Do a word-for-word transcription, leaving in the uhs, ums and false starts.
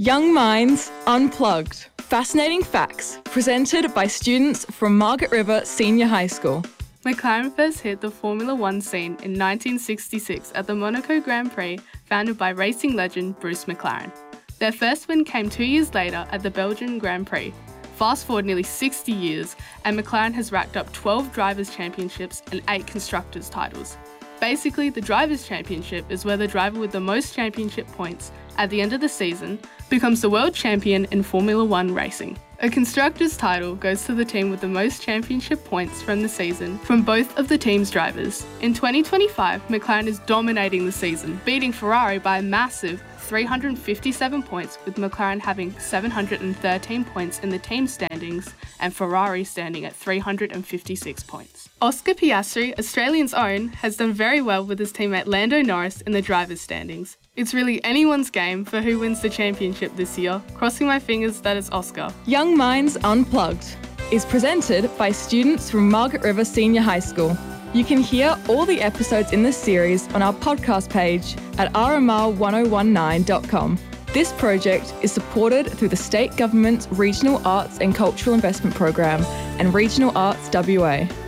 Young Minds Unplugged. Fascinating facts presented by students from Margaret River Senior High School. McLaren first hit the Formula One scene in nineteen sixty-six at the Monaco Grand Prix, founded by racing legend Bruce McLaren. Their first win came two years later at the Belgian Grand Prix. Fast forward nearly sixty years, and McLaren has racked up twelve Drivers' Championships and eight Constructors' titles. Basically, the Drivers' Championship is where the driver with the most championship points at the end of the season becomes the world champion in Formula One racing. A Constructors' title goes to the team with the most championship points from the season from both of the team's drivers. In twenty twenty-five, McLaren is dominating the season, beating Ferrari by a massive three hundred fifty-seven points, with McLaren having seven hundred thirteen points in the team standings and Ferrari standing at three hundred fifty-six points. Oscar Piastri, Australian's own, has done very well with his teammate Lando Norris in the drivers' standings. It's really anyone's game for who wins the championship this year, crossing my fingers that it's Oscar. Young Minds Unplugged is presented by students from Margaret River Senior High School. You can hear all the episodes in this series on our podcast page at r m r one oh one nine dot com. This project is supported through the State Government's Regional Arts and Cultural Investment Program and Regional Arts W A.